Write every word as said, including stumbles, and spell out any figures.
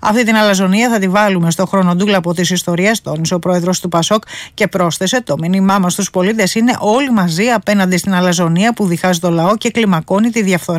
Αυτή την αλαζονία θα τη βάλουμε στο χρονοτούλαπο της ιστορίας, τόνισε ο πρόεδρος του Πασόκ και πρόσθεσε: το μήνυμά μας στους πολίτες είναι όλοι μαζί απέναντι στην αλαζονία που διχάζει το λαό και κλιμακώνει τη διαφθορά